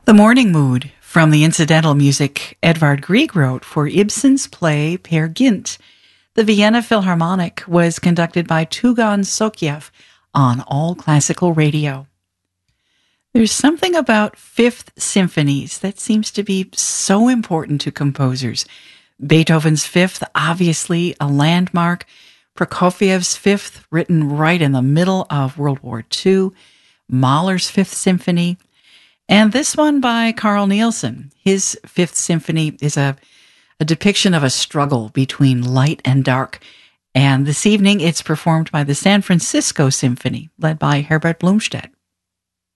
The Morning Mood from the incidental music Edvard Grieg wrote for Ibsen's play Peer Gynt. The Vienna Philharmonic was conducted by Tugan Sokiev on All Classical Radio. There's something about fifth symphonies that seems to be so important to composers. Beethoven's Fifth, obviously a landmark. Prokofiev's Fifth, written right in the middle of World War II. Mahler's Fifth Symphony. And this one by Carl Nielsen. His Fifth Symphony is a depiction of a struggle between light and dark. And this evening it's performed by the San Francisco Symphony, led by Herbert Blomstedt.